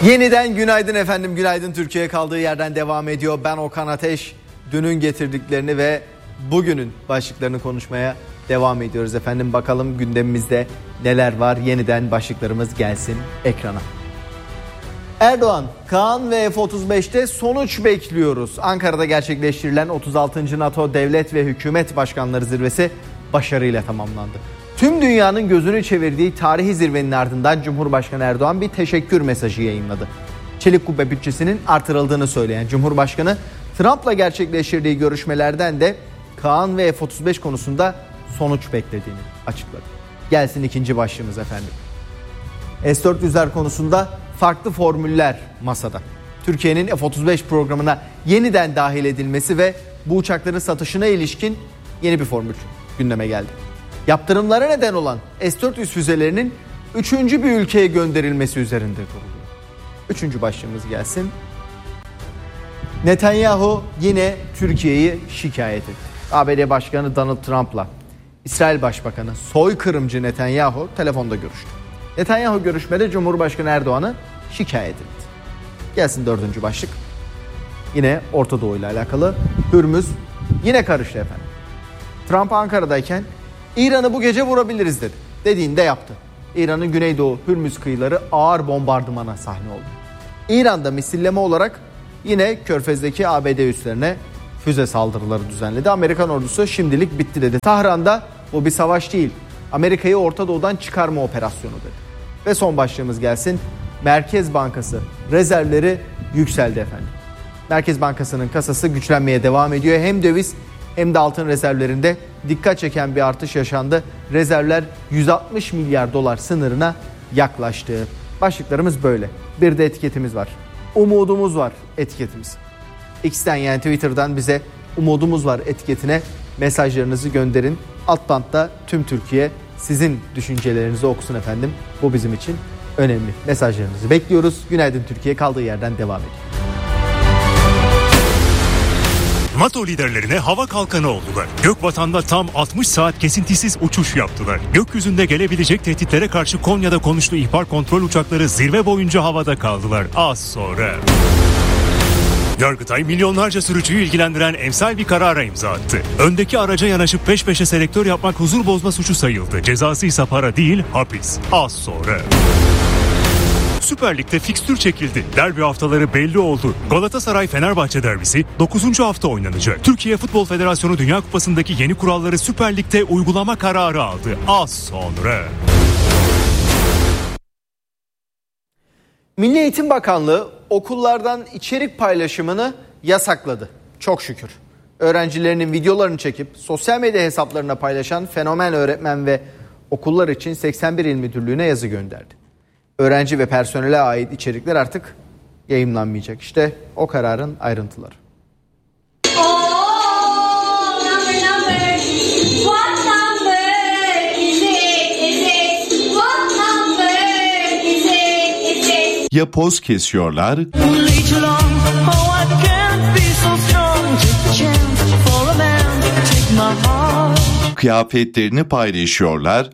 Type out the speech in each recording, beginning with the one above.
Yeniden günaydın efendim. Günaydın Türkiye kaldığı yerden devam ediyor. Ben Okan Ateş. Dünün getirdiklerini ve bugünün başlıklarını konuşmaya devam ediyoruz efendim. Bakalım gündemimizde neler var. Yeniden başlıklarımız gelsin ekrana. Erdoğan, Kaan ve F-35'te sonuç bekliyoruz. Ankara'da gerçekleştirilen 36. NATO Devlet ve Hükümet Başkanları Zirvesi başarıyla tamamlandı. Tüm dünyanın gözünü çevirdiği tarihi zirvenin ardından Cumhurbaşkanı Erdoğan bir teşekkür mesajı yayınladı. Çelik Kubbe bütçesinin artırıldığını söyleyen Cumhurbaşkanı, Trump'la gerçekleştirdiği görüşmelerden de Kaan ve F-35 konusunda sonuç beklediğini açıkladı. Gelsin ikinci başlığımız efendim. S-400'ler konusunda farklı formüller masada. Türkiye'nin F-35 programına yeniden dahil edilmesi ve bu uçakların satışına ilişkin yeni bir formül gündeme geldi. Yaptırımlara neden olan S-400 füzelerinin 3. bir ülkeye gönderilmesi üzerinde kuruluyor. Üçüncü başlığımız gelsin. Netanyahu yine Türkiye'yi şikayet etti. ABD Başkanı Donald Trump'la İsrail Başbakanı soykırımcı Netanyahu telefonda görüştü. Netanyahu görüşmede Cumhurbaşkanı Erdoğan'ı şikayet etti. Gelsin dördüncü başlık. Yine Orta Doğu ile alakalı. Hürmüz yine karıştı efendim. Trump Ankara'dayken İran'ı bu gece vurabiliriz dedi. Dediğini de yaptı. İran'ın Güneydoğu Hürmüz kıyıları ağır bombardımana sahne oldu. İran'da misilleme olarak yine Körfez'deki ABD üslerine füze saldırıları düzenledi. Amerikan ordusu şimdilik bitti dedi. Tahran'da bu bir savaş değil, Amerika'yı Orta Doğu'dan çıkarma operasyonu dedi. Ve son başlığımız gelsin. Merkez Bankası rezervleri yükseldi efendim. Merkez Bankası'nın kasası güçlenmeye devam ediyor. Hem döviz hem de altın rezervlerinde dikkat çeken bir artış yaşandı. Rezervler 160 milyar dolar sınırına yaklaştı. Başlıklarımız böyle. Bir de etiketimiz var. Umudumuz var etiketimiz. X'ten yani Twitter'dan bize umudumuz var etiketine mesajlarınızı gönderin. Alt bantta tüm Türkiye sizin düşüncelerinizi okusun efendim. Bu bizim için önemli. Mesajlarınızı bekliyoruz. Günaydın Türkiye kaldığı yerden devam ediyor. NATO liderlerine hava kalkanı oldular. Gökvatan'da tam 60 saat kesintisiz uçuş yaptılar. Gökyüzünde gelebilecek tehditlere karşı Konya'da konuştuğu ihbar kontrol uçakları zirve boyunca havada kaldılar. Az sonra Yargıtay milyonlarca sürücüyü ilgilendiren emsal bir karara imza attı. Öndeki araca yanaşıp peş peşe selektör yapmak huzur bozma suçu sayıldı. Cezası ise para değil, hapis. Az sonra Süper Lig'de fikstür çekildi. Derbi haftaları belli oldu. Galatasaray-Fenerbahçe derbisi 9. hafta oynanacak. Türkiye Futbol Federasyonu Dünya Kupası'ndaki yeni kuralları Süper Lig'de uygulama kararı aldı. Az sonra Milli Eğitim Bakanlığı okullardan içerik paylaşımını yasakladı. Çok şükür. Öğrencilerinin videolarını çekip sosyal medya hesaplarına paylaşan fenomen öğretmen ve okullar için 81 İl Müdürlüğü'ne yazı gönderdi. Öğrenci ve personele ait içerikler artık yayımlanmayacak. İşte o kararın ayrıntıları. Ya poz kesiyorlar kıyafetlerini paylaşıyorlar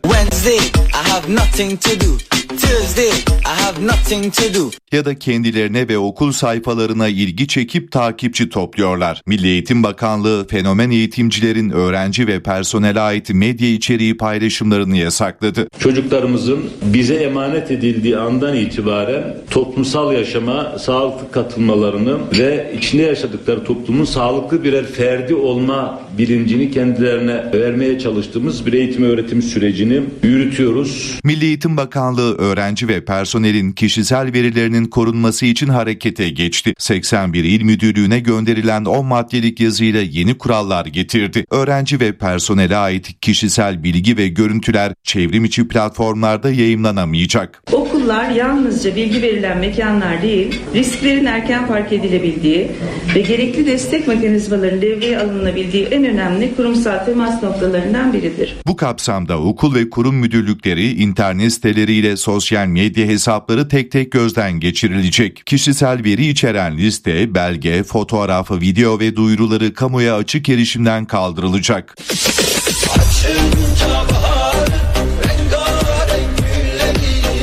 ya da kendilerine ve okul sayfalarına ilgi çekip takipçi topluyorlar. Milli Eğitim Bakanlığı fenomen eğitimcilerin öğrenci ve personele ait medya içeriği paylaşımlarını yasakladı. Çocuklarımızın bize emanet edildiği andan itibaren toplumsal yaşama sağlıklı katılmalarını ve içinde yaşadıkları toplumun sağlıklı birer ferdi olma bilincini kendilerine vermeye çalıştığımız bir eğitim öğretim sürecini yürütüyoruz. Milli Eğitim Bakanlığı öğrenci ve personelin kişisel verilerinin korunması için harekete geçti. 81 İl Müdürlüğü'ne gönderilen 10 maddelik yazıyla yeni kurallar getirdi. Öğrenci ve personele ait kişisel bilgi ve görüntüler çevrim içi platformlarda yayımlanamayacak. Okullar yalnızca bilgi verilen mekanlar değil, risklerin erken fark edilebildiği ve gerekli destek mekanizmalarının devreye alınabildiği en önemli kurumsal temas noktalarından biridir. Bu kapsamda okul ve kurum müdürlükleri internet siteleriyle sosyal medya hesapları tek tek gözden geçirilecek. Kişisel veri içeren liste, belge, fotoğraf, video ve duyuruları kamuya açık erişimden kaldırılacak.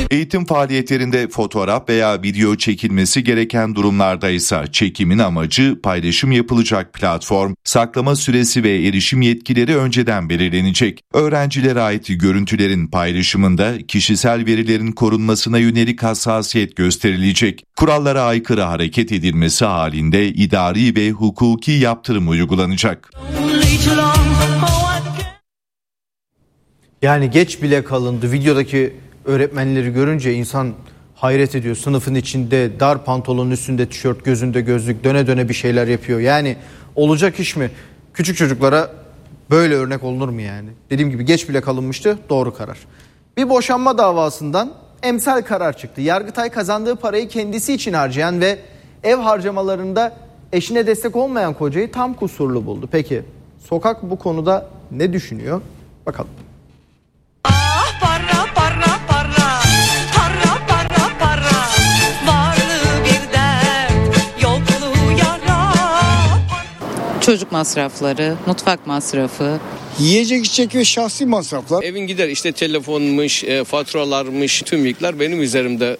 Eğitim faaliyetlerinde fotoğraf veya video çekilmesi gereken durumlarda ise çekimin amacı, paylaşım yapılacak platform, saklama süresi ve erişim yetkileri önceden belirlenecek. Öğrencilere ait görüntülerin paylaşımında kişisel verilerin korunmasına yönelik hassasiyet gösterilecek. Kurallara aykırı hareket edilmesi halinde idari ve hukuki yaptırım uygulanacak. Yani geç bile kalındı. Videodaki öğretmenleri görünce insan hayret ediyor. Sınıfın içinde dar pantolonun üstünde tişört, gözünde gözlük, döne döne bir şeyler yapıyor. Yani olacak iş mi? Küçük çocuklara böyle örnek olunur mu yani? Dediğim gibi geç bile kalınmıştı, doğru karar. Bir boşanma davasından emsal karar çıktı. Yargıtay kazandığı parayı kendisi için harcayan ve ev harcamalarında eşine destek olmayan kocayı tam kusurlu buldu. Peki sokak bu konuda ne düşünüyor? Bakalım. Çocuk masrafları, mutfak masrafı. Yiyecek içecek ve şahsi masraflar. Evin gider işte telefonmuş, faturalarmış, tüm yükler benim üzerimde.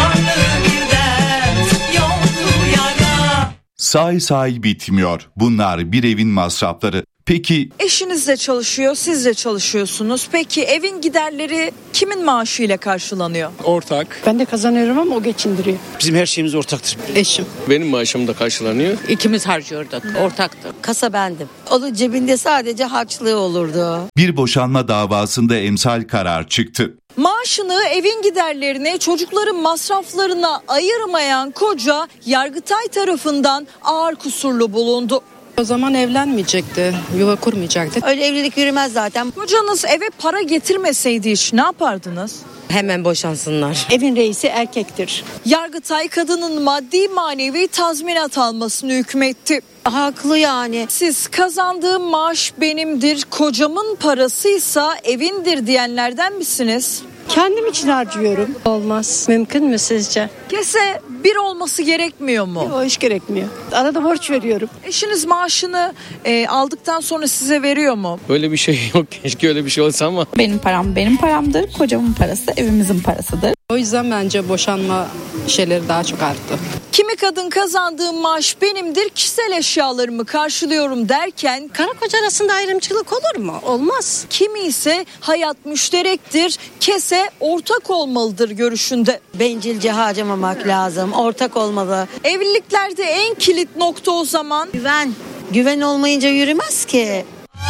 Say bitmiyor. Bunlar bir evin masrafları. Peki eşiniz de çalışıyor, siz de çalışıyorsunuz. Peki evin giderleri kimin maaşıyla karşılanıyor? Ortak. Ben de kazanıyorum ama o geçindiriyor. Bizim her şeyimiz ortaktır. Eşim. Benim maaşım da karşılanıyor. İkimiz harcıyorduk, ortaktı. Kasa bendim. Onun cebinde sadece harçlığı olurdu. bir boşanma davasında emsal karar çıktı. Maaşını evin giderlerine, çocukların masraflarına ayırmayan koca Yargıtay tarafından ağır kusurlu bulundu. O zaman evlenmeyecekti, yuva kurmayacaktı. Öyle evlilik yürümez zaten. Kocanız eve para getirmeseydi hiç ne yapardınız? Hemen boşansınlar. Evin reisi erkektir. Yargıtay kadının maddi manevi tazminat almasını hükmetti. Haklı yani. Siz kazandığım maaş benimdir, kocamın parasıysa evindir diyenlerden misiniz? Kendim için harcıyorum. Olmaz. Mümkün mü sizce? Kese bir olması gerekmiyor mu? O iş gerekmiyor. Arada borç veriyorum. Eşiniz maaşını aldıktan sonra size veriyor mu? Öyle bir şey yok. Keşke öyle bir şey olsa ama. Benim param benim paramdır, kocamın parası evimizin parasıdır. O yüzden bence boşanma şeyleri daha çok arttı. Kimi kadın kazandığım maaş benimdir, kişisel eşyalarımı karşılıyorum derken Karı koca arasında ayrımcılık olur mu? Olmaz. kimi ise hayat müşterektir, kese ortak olmalıdır görüşünde. Bencilce harcamamak lazım. Ortak olmalı. Evliliklerde en kilit nokta o zaman Güven. Güven olmayınca yürümez ki.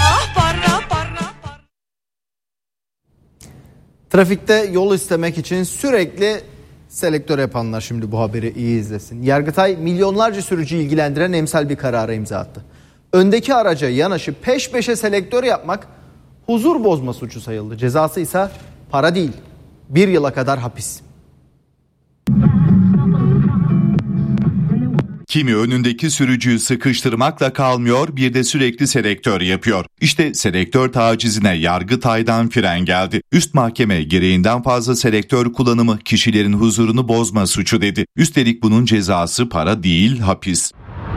Trafikte yol istemek için sürekli selektör yapanlar şimdi bu haberi iyi izlesin. Yargıtay milyonlarca sürücü ilgilendiren emsal bir karara imza attı. Öndeki araca yanaşıp peş peşe selektör yapmak huzur bozma suçu sayıldı. Cezası ise para değil, 1 yıla kadar hapis. Kimi önündeki sürücüyü sıkıştırmakla kalmıyor, bir de sürekli selektör yapıyor. İşte selektör tacizine Yargıtay'dan fren geldi. Üst mahkeme gereğinden fazla selektör kullanımı kişilerin huzurunu bozma suçu dedi. Üstelik bunun cezası para değil, hapis.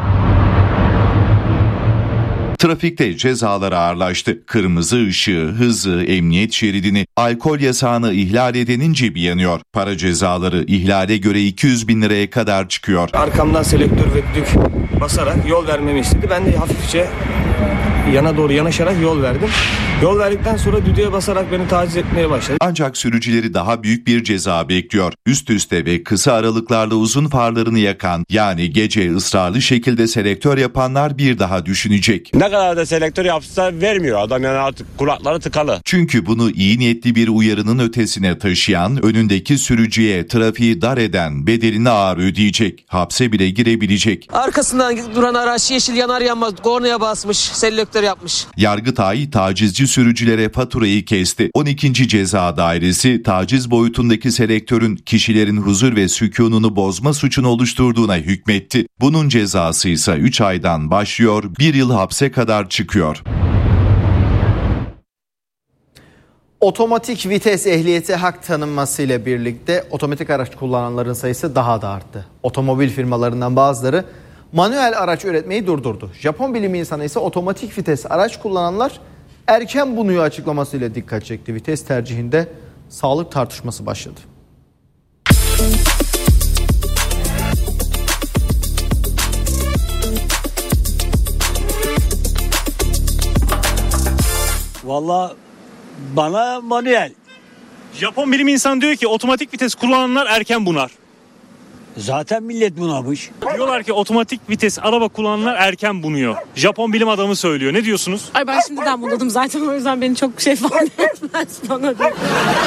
Trafikte cezalar ağırlaştı. Kırmızı ışığı, hızı, emniyet şeridini, alkol yasağını ihlal edenin cebi yanıyor. Para cezaları ihlale göre 200 bin liraya kadar çıkıyor. Arkamdan selektör ve düdük basarak yol vermemi istedi. Ben de hafifçe yana doğru yanaşarak yol verdim. Yol verdikten sonra düdüğe basarak beni taciz etmeye başladı. Ancak sürücüleri daha büyük bir ceza bekliyor. Üst üste ve kısa aralıklarla uzun farlarını yakan, yani gece ısrarlı şekilde selektör yapanlar bir daha düşünecek. Ne kadar da selektör yapsa vermiyor adam, yani artık kulakları tıkalı. Çünkü bunu iyi niyetli bir uyarının ötesine taşıyan, önündeki sürücüye trafiği dar eden bedelini ağır ödeyecek. Hapse bile girebilecek. Arkasından duran araç yeşil yanar yanmaz kornaya basmış, selektör yapmış. Yargıtay tacizci sürücülere faturayı kesti. 12. Ceza Dairesi taciz boyutundaki selektörün kişilerin huzur ve sükununu bozma suçunu oluşturduğuna hükmetti. Bunun cezası ise 3 aydan başlıyor, 1 yıl hapse kadar çıkıyor. Otomatik vites ehliyeti hak tanınmasıyla birlikte otomatik araç kullananların sayısı daha da arttı. Otomobil firmalarından bazıları manuel araç üretmeyi durdurdu. Japon bilim insanı ise otomatik vites araç kullananlar erken bunuyor açıklamasıyla dikkat çekti. Vites tercihinde sağlık tartışması başladı. Vallahi bana manuel. Japon bilim insanı diyor ki otomatik vites kullananlar erken bunar. Zaten millet bunamış. Diyorlar ki otomatik vites araba kullananlar erken bunuyor. Japon bilim adamı söylüyor. Ne diyorsunuz? Ay ben şimdiden bunadım zaten, o yüzden beni çok fark etmez bana diyor.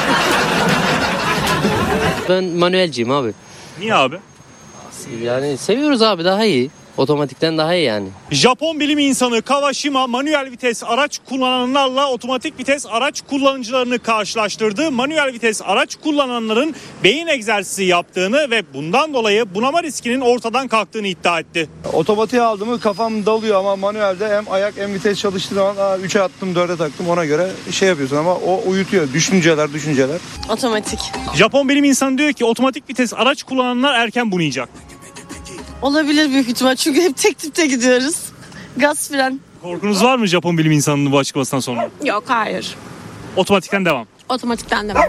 Ben manuelciyim abi. Niye abi? Yani seviyoruz abi, daha iyi. Otomatikten daha iyi yani. Japon bilim insanı Kawashima manuel vites araç kullananlarla otomatik vites araç kullanıcılarını karşılaştırdı. Manuel vites araç kullananların beyin egzersizi yaptığını ve bundan dolayı bunama riskinin ortadan kalktığını iddia etti. Otomatiğe aldığımı kafam dalıyor ama manuelde hem ayak hem vites çalıştığı zaman 3'e attım 4'e taktım, ona göre yapıyorsun ama o uyutuyor. Düşünceler. Otomatik. Japon bilim insanı diyor ki otomatik vites araç kullananlar erken bunayacak. Olabilir büyük ihtimal, çünkü hep tek tipte gidiyoruz. Gaz fren. Korkunuz var mı Japon bilim insanının bu açıklamasından sonra? Yok, hayır. Otomatikten devam. Otomatikten devam.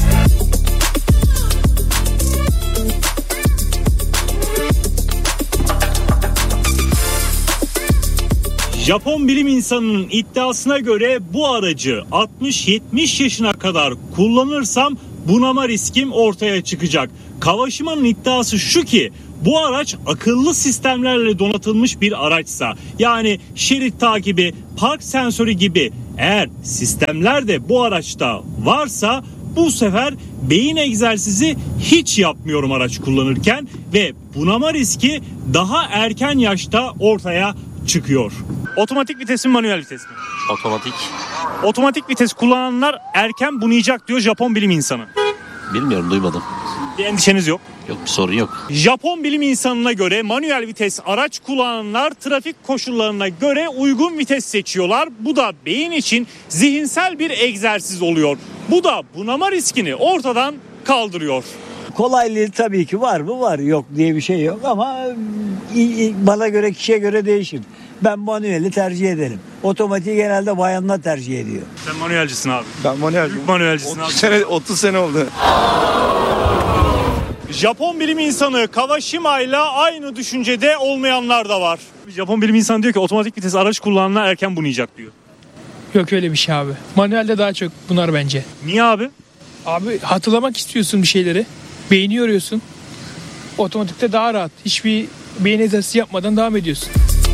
Japon bilim insanının iddiasına göre bu aracı 60-70 yaşına kadar kullanırsam bunama riskim ortaya çıkacak. Kawashima'nın iddiası şu ki bu araç akıllı sistemlerle donatılmış bir araçsa, yani şerit takibi, park sensörü gibi eğer sistemler de bu araçta varsa bu sefer beyin egzersizi hiç yapmıyorum araç kullanırken ve bunama riski daha erken yaşta ortaya çıkıyor. Otomatik vites mi, manuel vites mi? Otomatik. Otomatik vites kullananlar erken bunayacak diyor Japon bilim insanı. Bilmiyorum, duymadım. Bir endişeniz yok. Yok, bir sorun yok. Japon bilim insanına göre manuel vites araç kullananlar trafik koşullarına göre uygun vites seçiyorlar. Bu da beyin için zihinsel bir egzersiz oluyor. Bu da bunama riskini ortadan kaldırıyor. Kolaylığı tabii ki var mı? Var. Yok diye bir şey yok ama bana göre, kişiye göre değişir. Ben manueli tercih ederim. Otomatiği genelde bayanlar tercih ediyor. Sen manuelcisin abi. Ben manuelciyim. Manuelcisin abi. 30 sene oldu. Japon bilim insanı Kawashima ile aynı düşüncede olmayanlar da var. Japon bilim insanı diyor ki otomatik vites araç kullananlar erken bunayacak diyor. Yok öyle bir şey abi. Manuelde daha çok bunar bence. Niye abi? Abi hatırlamak istiyorsun bir şeyleri. Beyni yoruyorsun. Otomatikte daha rahat. Hiçbir beyin egzersizi yapmadan devam ediyorsun.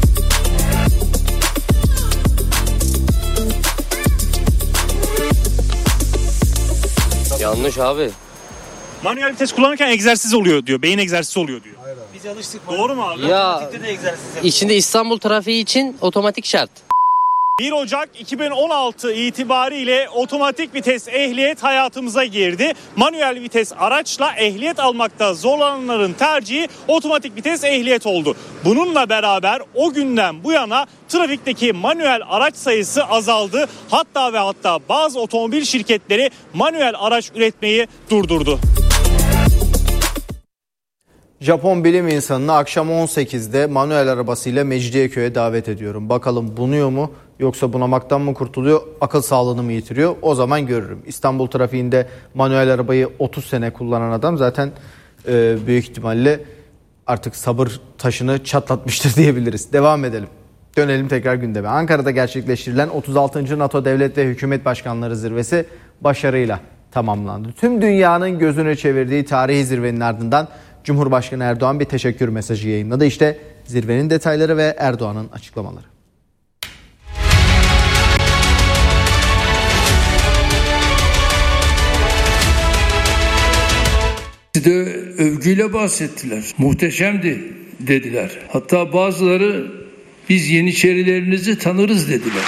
Yanlış abi. Manuel vites kullanırken egzersiz oluyor diyor. Beyin egzersizi oluyor diyor. Hayır abi. Biz alıştık. Doğru mu abi? Ya içinde İstanbul trafiği için otomatik şart. 1 Ocak 2016 itibariyle otomatik vites ehliyet hayatımıza girdi. Manuel vites araçla ehliyet almakta zorlananların tercihi otomatik vites ehliyet oldu. Bununla beraber o günden bu yana trafikteki manuel araç sayısı azaldı. Hatta bazı otomobil şirketleri manuel araç üretmeyi durdurdu. Japon bilim insanını akşam 18'de manuel arabasıyla Mecidiyeköy'e davet ediyorum. Bakalım bunuyor mu yoksa bunamaktan mı kurtuluyor, akıl sağlığını mı yitiriyor? O zaman görürüm. İstanbul trafiğinde manuel arabayı 30 sene kullanan adam zaten büyük ihtimalle artık sabır taşını çatlatmıştır diyebiliriz. Devam edelim. Dönelim tekrar gündeme. Ankara'da gerçekleştirilen 36. NATO Devlet ve Hükümet Başkanları Zirvesi başarıyla tamamlandı. Tüm dünyanın gözünü çevirdiği tarihi zirvenin ardından Cumhurbaşkanı Erdoğan bir teşekkür mesajı yayınladı. İşte zirvenin detayları ve Erdoğan'ın açıklamaları. De övgüyle bahsettiler. Muhteşemdi dediler. Hatta bazıları biz Yeniçerilerinizi tanırız dediler.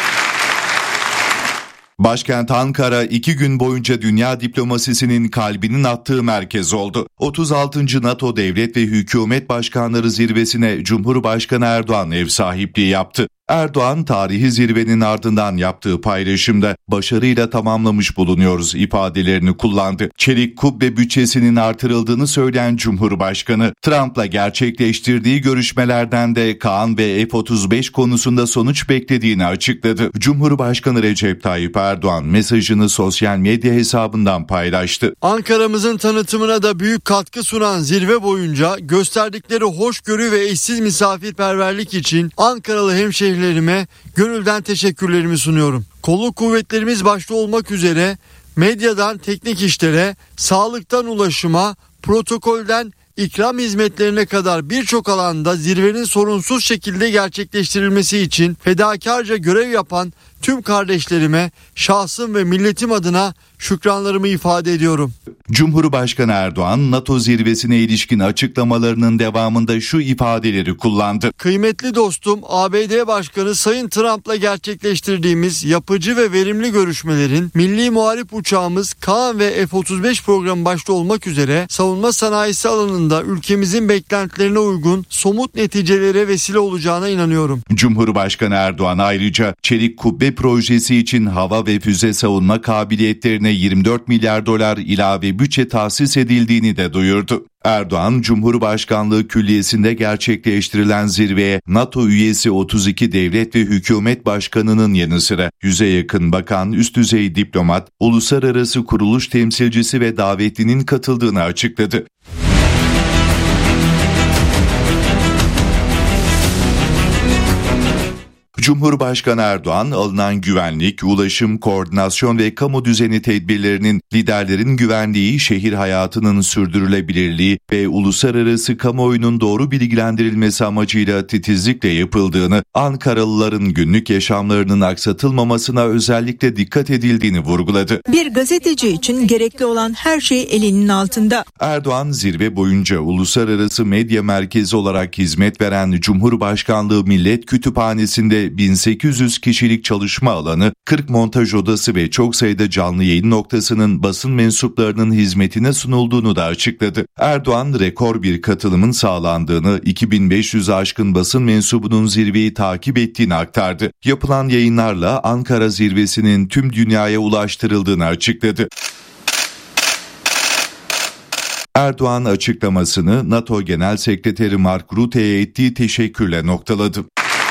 Başkent Ankara 2 gün boyunca dünya diplomasisinin kalbinin attığı merkez oldu. 36. NATO Devlet ve Hükümet Başkanları Zirvesi'ne Cumhurbaşkanı Erdoğan ev sahipliği yaptı. Erdoğan tarihi zirvenin ardından yaptığı paylaşımda başarıyla tamamlamış bulunuyoruz ifadelerini kullandı. Çelik kubbe bütçesinin artırıldığını söyleyen Cumhurbaşkanı, Trump'la gerçekleştirdiği görüşmelerden de Kaan ve F-35 konusunda sonuç beklediğini açıkladı. Cumhurbaşkanı Recep Tayyip Erdoğan mesajını sosyal medya hesabından paylaştı. Ankara'mızın tanıtımına da büyük katkı sunan zirve boyunca gösterdikleri hoşgörü ve eşsiz misafirperverlik için Ankaralı hemşehrilerime gönülden teşekkürlerimi sunuyorum. kolluk kuvvetlerimiz başta olmak üzere medyadan teknik işlere, sağlıktan ulaşıma, protokolden ikram hizmetlerine kadar birçok alanda zirvenin sorunsuz şekilde gerçekleştirilmesi için fedakarca görev yapan tüm kardeşlerime şahsım ve milletim adına şükranlarımı ifade ediyorum. Cumhurbaşkanı Erdoğan, NATO zirvesine ilişkin açıklamalarının devamında şu ifadeleri kullandı. Kıymetli dostum, ABD Başkanı Sayın Trump'la gerçekleştirdiğimiz yapıcı ve verimli görüşmelerin milli muharip uçağımız Kaan ve F-35 programı başta olmak üzere savunma sanayisi alanında ülkemizin beklentilerine uygun somut neticelere vesile olacağına inanıyorum. Cumhurbaşkanı Erdoğan ayrıca Çelik Kubbe projesi için hava ve füze savunma kabiliyetlerine 24 milyar dolar ilave bütçe tahsis edildiğini de duyurdu. Erdoğan, Cumhurbaşkanlığı Külliyesi'nde gerçekleştirilen zirveye NATO üyesi 32 devlet ve hükümet başkanının yanı sıra 100'e yakın bakan, üst düzey diplomat, uluslararası kuruluş temsilcisi ve davetlinin katıldığını açıkladı. Cumhurbaşkanı Erdoğan, alınan güvenlik, ulaşım, koordinasyon ve kamu düzeni tedbirlerinin liderlerin güvenliği, şehir hayatının sürdürülebilirliği ve uluslararası kamuoyunun doğru bilgilendirilmesi amacıyla titizlikle yapıldığını, Ankaralıların günlük yaşamlarının aksatılmamasına özellikle dikkat edildiğini vurguladı. Bir gazeteci için gerekli olan her şey elinin altında. Erdoğan, zirve boyunca uluslararası medya merkezi olarak hizmet veren Cumhurbaşkanlığı Millet Kütüphanesi'nde 1800 kişilik çalışma alanı, 40 montaj odası ve çok sayıda canlı yayın noktasının basın mensuplarının hizmetine sunulduğunu da açıkladı. Erdoğan, rekor bir katılımın sağlandığını, 2500'ü aşkın basın mensubunun zirveyi takip ettiğini aktardı. Yapılan yayınlarla Ankara zirvesinin tüm dünyaya ulaştırıldığını açıkladı. Erdoğan açıklamasını NATO Genel Sekreteri Mark Rutte'ye ettiği teşekkürle noktaladı.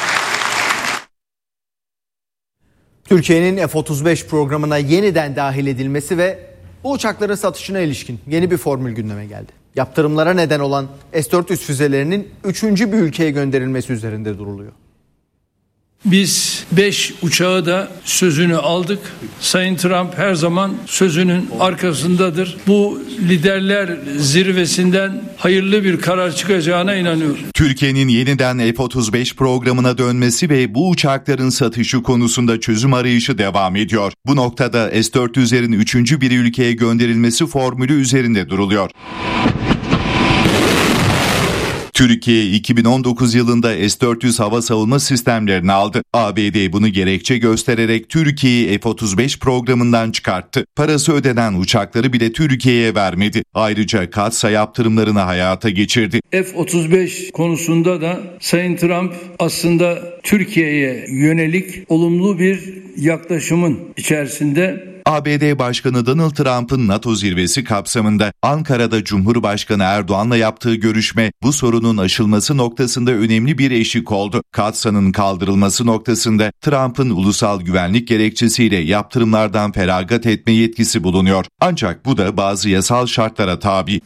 Türkiye'nin F-35 programına yeniden dahil edilmesi ve bu uçakların satışına ilişkin yeni bir formül gündeme geldi. Yaptırımlara neden olan S-400 füzelerinin 3. bir ülkeye gönderilmesi üzerinde duruluyor. Biz 5 uçağı da sözünü aldık. Sayın Trump her zaman sözünün arkasındadır. Bu liderler zirvesinden hayırlı bir karar çıkacağına inanıyorum. Türkiye'nin yeniden F-35 programına dönmesi ve bu uçakların satışı konusunda çözüm arayışı devam ediyor. Bu noktada S-400'lerin 3. bir ülkeye gönderilmesi formülü üzerinde duruluyor. Türkiye 2019 yılında S-400 hava savunma sistemlerini aldı. ABD bunu gerekçe göstererek Türkiye'yi F-35 programından çıkarttı. Parası ödenen uçakları bile Türkiye'ye vermedi. Ayrıca katsa yaptırımlarını hayata geçirdi. F-35 konusunda da Sayın Trump aslında Türkiye'ye yönelik olumlu bir yaklaşımın içerisinde. ABD Başkanı Donald Trump'ın NATO zirvesi kapsamında Ankara'da Cumhurbaşkanı Erdoğan'la yaptığı görüşme bu sorunun aşılması noktasında önemli bir eşik oldu. Katsa'nın kaldırılması noktasında Trump'ın ulusal güvenlik gerekçesiyle yaptırımlardan feragat etme yetkisi bulunuyor. Ancak bu da bazı yasal şartlara tabi.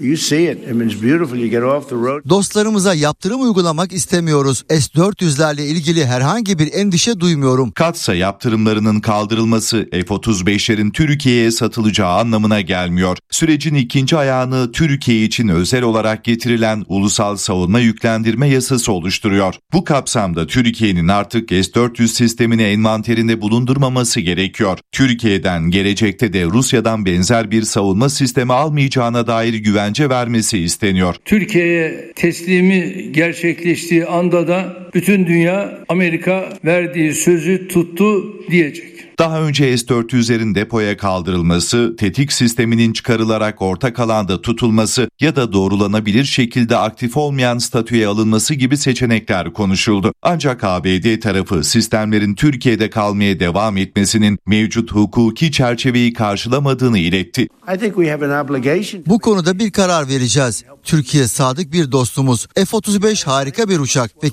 Dostlarımıza yaptırım uygulamak istemiyoruz. S-400'lerle ilgili herhangi bir endişe duymuyorum. Katsa yaptırımlarının kaldırılması F-35'lerin Türkiye'ye satılacağı anlamına gelmiyor. Sürecin ikinci ayağını Türkiye için özel olarak getirilen Ulusal Savunma Yüklendirme Yasası oluşturuyor. Bu kapsamda Türkiye'nin artık S-400 sistemini envanterinde bulundurmaması gerekiyor. Türkiye'den gelecekte de Rusya'dan benzer bir savunma sistemi almayacağına dair güvence vermesi isteniyor. Türkiye'ye teslimi gerçekleştiği anda da bütün dünya Amerika verdiği sözü tuttu diyecek. Daha önce S-400'lerin depoya kaldırılması, tetik sisteminin çıkarılarak ortak alanda tutulması ya da doğrulanabilir şekilde aktif olmayan statüye alınması gibi seçenekler konuşuldu. Ancak ABD tarafı sistemlerin Türkiye'de kalmaya devam etmesinin mevcut hukuki çerçeveyi karşılamadığını iletti. Bu konuda bir karar vereceğiz. Türkiye sadık bir dostumuz. F-35 harika bir uçak ve kesinlikle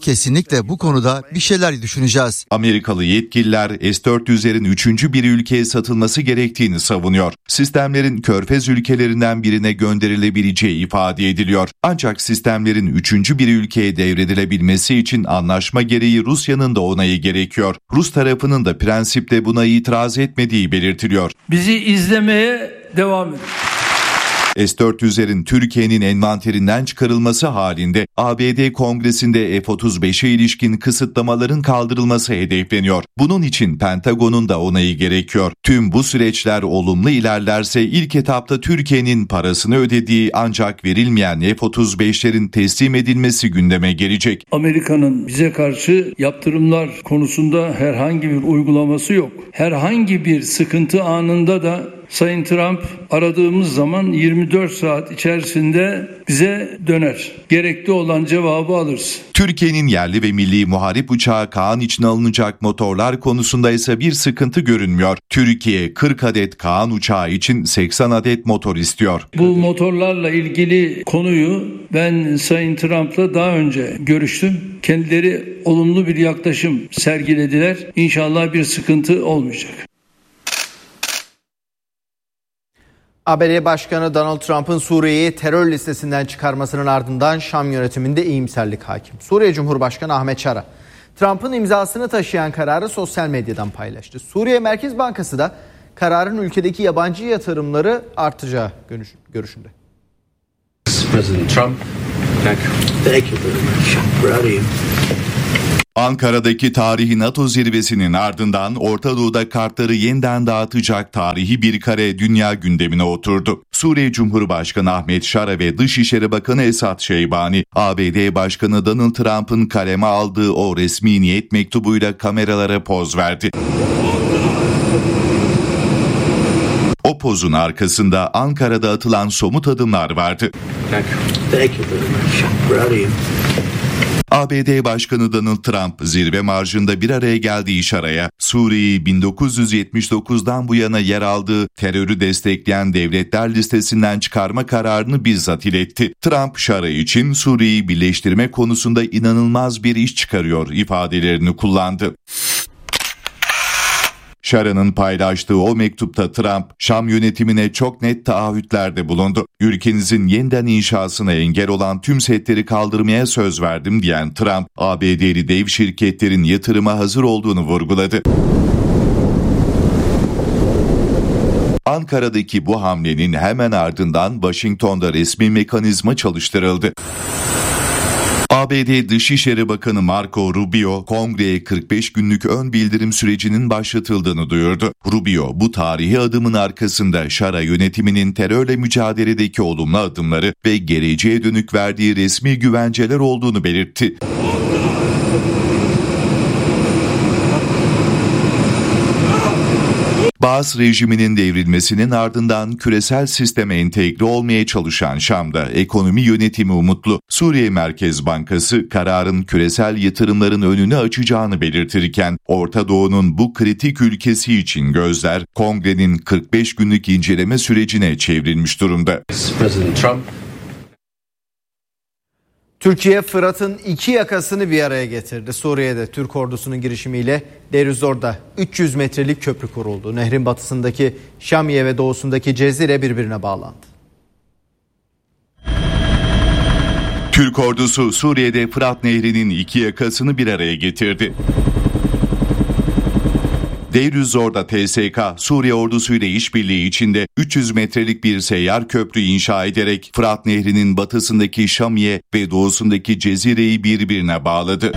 birlikte bu konuda bir şeyler düşüneceğiz. Amerikalı yetkililer S-400'lerin 3. bir ülkeye satılması gerektiğini savunuyor. Sistemlerin Körfez ülkelerinden birine gönderilebileceği ifade ediliyor. Ancak sistemlerin 3. bir ülkeye devredilebilmesi için anlaşma gereği Rusya'nın da onayı gerekiyor. Rus tarafının da prensipte buna itiraz etmediği belirtiliyor. Bizi izlemeye devam edin. S-400'lerin Türkiye'nin envanterinden çıkarılması halinde ABD Kongresi'nde F-35'e ilişkin kısıtlamaların kaldırılması hedefleniyor. Bunun için Pentagon'un da onayı gerekiyor. Tüm bu süreçler olumlu ilerlerse ilk etapta Türkiye'nin parasını ödediği ancak verilmeyen F-35'lerin teslim edilmesi gündeme gelecek. Amerika'nın bize karşı yaptırımlar konusunda herhangi bir uygulaması yok. Herhangi bir sıkıntı anında da Sayın Trump aradığımız zaman 24 saat içerisinde bize döner. Gerekli olan cevabı alırız. Türkiye'nin yerli ve milli muharip uçağı Kaan için alınacak motorlar konusunda ise bir sıkıntı görünmüyor. Türkiye 40 adet Kaan uçağı için 80 adet motor istiyor. Bu motorlarla ilgili konuyu ben Sayın Trump'la daha önce görüştüm. Kendileri olumlu bir yaklaşım sergilediler. İnşallah bir sıkıntı olmayacak. ABD Başkanı Donald Trump'ın Suriye'yi terör listesinden çıkarmasının ardından Şam yönetiminde iyimserlik hakim. Suriye Cumhurbaşkanı Ahmet Şara, Trump'ın imzasını taşıyan kararı sosyal medyadan paylaştı. Suriye Merkez Bankası da kararın ülkedeki yabancı yatırımları artacağı görüşünde. President Trump, thank you very much. Proud of you. Ankara'daki tarihi NATO zirvesinin ardından Orta Doğu'da kartları yeniden dağıtacak tarihi bir kare dünya gündemine oturdu. Suriye Cumhurbaşkanı Ahmet Şara ve Dışişleri Bakanı Esad Şeybani, ABD Başkanı Donald Trump'ın kaleme aldığı o resmi niyet mektubuyla kameralara poz verdi. O pozun arkasında Ankara'da atılan somut adımlar vardı. Thank you very much. Proud of you. ABD Başkanı Donald Trump zirve marjında bir araya geldiği Şara'ya Suriye'yi 1979'dan bu yana yer aldığı terörü destekleyen devletler listesinden çıkarma kararını bizzat iletti. Trump Şara için Suriye'yi birleştirme konusunda inanılmaz bir iş çıkarıyor ifadelerini kullandı. Şara'nın paylaştığı o mektupta Trump, Şam yönetimine çok net taahhütlerde bulundu. Ülkenizin yeniden inşasına engel olan tüm setleri kaldırmaya söz verdim diyen Trump, ABD'li dev şirketlerin yatırıma hazır olduğunu vurguladı. Ankara'daki bu hamlenin hemen ardından Washington'da resmi mekanizma çalıştırıldı. ABD Dışişleri Bakanı Marco Rubio, Kongre'ye 45 günlük ön bildirim sürecinin başlatıldığını duyurdu. Rubio, bu tarihi adımın arkasında Şara yönetiminin terörle mücadeledeki olumlu adımları ve geleceğe dönük verdiği resmi güvenceler olduğunu belirtti. Baas rejiminin devrilmesinin ardından küresel sisteme entegre olmaya çalışan Şam'da ekonomi yönetimi umutlu. Suriye Merkez Bankası kararın küresel yatırımların önünü açacağını belirtirken Orta Doğu'nun bu kritik ülkesi için gözler Kongre'nin 45 günlük inceleme sürecine çevrilmiş durumda. President Trump. Türkiye Fırat'ın iki yakasını bir araya getirdi. Suriye'de Türk ordusunun girişimiyle Deir ez-Zor'da 300 metrelik köprü kuruldu. Nehrin batısındaki Şamiye ve doğusundaki Cezire birbirine bağlandı. Türk ordusu Suriye'de Fırat Nehri'nin iki yakasını bir araya getirdi. Deir ez-Zor'da TSK, Suriye ordusuyla işbirliği içinde 300 metrelik bir seyyar köprü inşa ederek Fırat Nehri'nin batısındaki Şamiye ve doğusundaki Cezire'yi birbirine bağladı.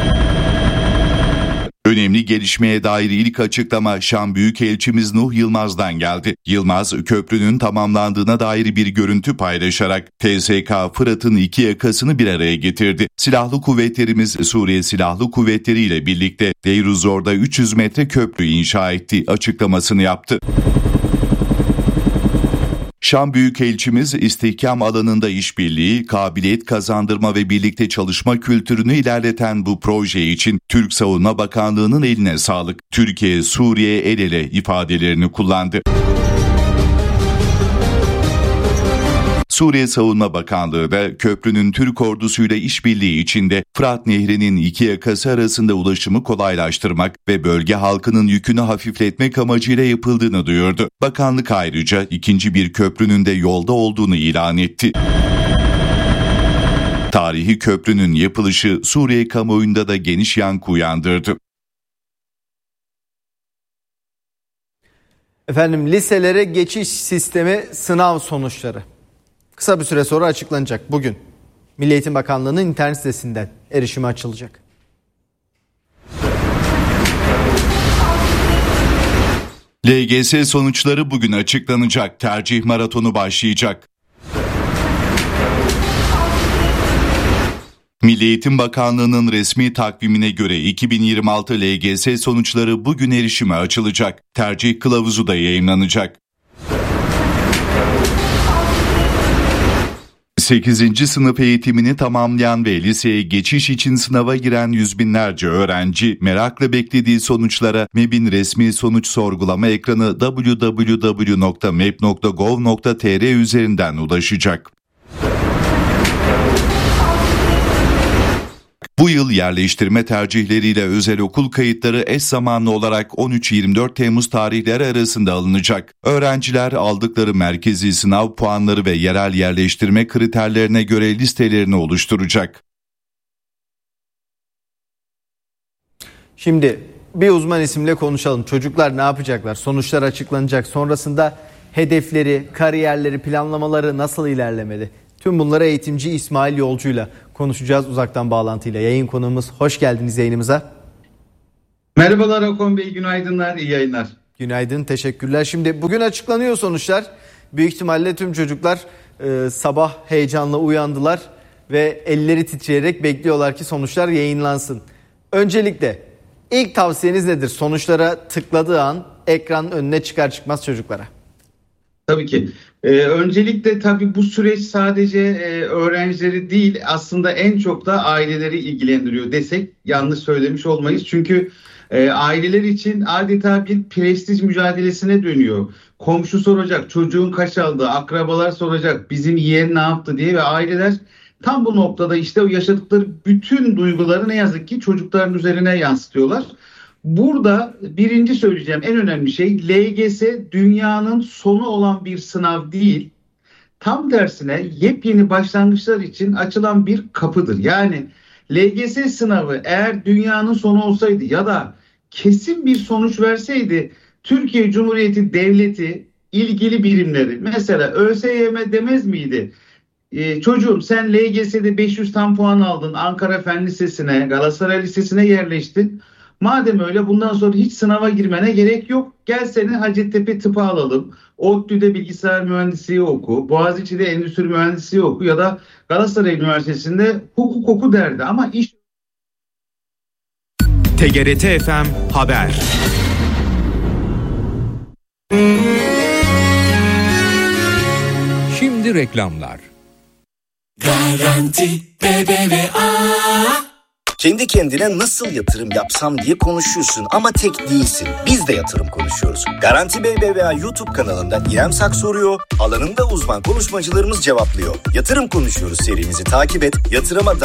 Önemli gelişmeye dair ilk açıklama Şam Büyükelçimiz Nuh Yılmaz'dan geldi. Yılmaz, köprünün tamamlandığına dair bir görüntü paylaşarak TSK Fırat'ın iki yakasını bir araya getirdi. Silahlı kuvvetlerimiz Suriye Silahlı Kuvvetleri ile birlikte Deir ez-Zor'da 300 metre köprü inşa etti açıklamasını yaptı. Şam Büyükelçimiz istihkam alanında işbirliği, kabiliyet kazandırma ve birlikte çalışma kültürünü ilerleten bu proje için Türk Savunma Bakanlığı'nın eline sağlık. Türkiye, Suriye el ele ifadelerini kullandı. Suriye Savunma Bakanlığı da köprünün Türk ordusuyla işbirliği içinde Fırat Nehri'nin iki yakası arasında ulaşımı kolaylaştırmak ve bölge halkının yükünü hafifletmek amacıyla yapıldığını duyurdu. Bakanlık ayrıca ikinci bir köprünün de yolda olduğunu ilan etti. Tarihi köprünün yapılışı Suriye kamuoyunda da geniş yankı uyandırdı. Efendim, liselere geçiş sistemi sınav sonuçları kısa bir süre sonra açıklanacak. Bugün Milli Eğitim Bakanlığı'nın internet sitesinden erişime açılacak. LGS sonuçları bugün açıklanacak. Tercih maratonu başlayacak. Milli Eğitim Bakanlığı'nın resmi takvimine göre 2026 LGS sonuçları bugün erişime açılacak. Tercih kılavuzu da yayımlanacak. 8. sınıf eğitimini tamamlayan ve liseye geçiş için sınava giren yüz binlerce öğrenci merakla beklediği sonuçlara MEB'in resmi sonuç sorgulama ekranı www.meb.gov.tr üzerinden ulaşacak. Bu yıl yerleştirme tercihleriyle özel okul kayıtları eş zamanlı olarak 13-24 Temmuz tarihleri arasında alınacak. Öğrenciler aldıkları merkezi sınav puanları ve yerel yerleştirme kriterlerine göre listelerini oluşturacak. Şimdi bir uzman isimle konuşalım. Çocuklar ne yapacaklar? Sonuçlar açıklanacak. Sonrasında hedefleri, kariyerleri, planlamaları nasıl ilerlemeli? Tüm bunları eğitimci İsmail Yolcu'yla konuşacağız uzaktan bağlantıyla. Yayın konuğumuz, hoş geldiniz yayınımıza. Merhabalar Okan Bey, günaydınlar, iyi yayınlar. Günaydın, teşekkürler. Şimdi bugün açıklanıyor sonuçlar. Büyük ihtimalle tüm çocuklar sabah heyecanla uyandılar ve elleri titreyerek bekliyorlar ki sonuçlar yayınlansın. Öncelikle ilk tavsiyeniz nedir? Sonuçlara tıkladığı an ekranın önüne çıkar çıkmaz çocuklara. Tabii ki. Öncelikle tabii bu süreç sadece öğrencileri değil, aslında en çok da aileleri ilgilendiriyor desek yanlış söylemiş olmayız. Çünkü aileler için adeta bir prestij mücadelesine dönüyor. Komşu soracak, çocuğun kaç aldı, akrabalar soracak, bizim yeğen ne yaptı diye ve aileler tam bu noktada işte o yaşadıkları bütün duyguları ne yazık ki çocukların üzerine yansıtıyorlar. Burada birinci söyleyeceğim en önemli şey, LGS dünyanın sonu olan bir sınav değil. Tam tersine yepyeni başlangıçlar için açılan bir kapıdır. Yani LGS sınavı eğer dünyanın sonu olsaydı ya da kesin bir sonuç verseydi, Türkiye Cumhuriyeti Devleti ilgili birimleri mesela ÖSYM demez miydi? Çocuğum sen LGS'de 500 tam puan aldın, Ankara Fen Lisesi'ne, Galatasaray Lisesi'ne yerleştin. Madem öyle bundan sonra hiç sınava girmene gerek yok. Gel seni Hacettepe Tıp'a alalım. ODTÜ'de bilgisayar mühendisliği oku. Boğaziçi'de endüstri mühendisliği oku ya da Galatasaray Üniversitesi'nde hukuk oku derdi. Ama iş... TGRT FM Haber. Şimdi reklamlar. Garanti BBVA. Kendi kendine nasıl yatırım yapsam diye konuşuyorsun ama tek değilsin. Biz de yatırım konuşuyoruz. Garanti BBVA YouTube kanalında İrem Sak soruyor, alanında uzman konuşmacılarımız cevaplıyor. Yatırım konuşuyoruz serimizi takip et, yatırıma dair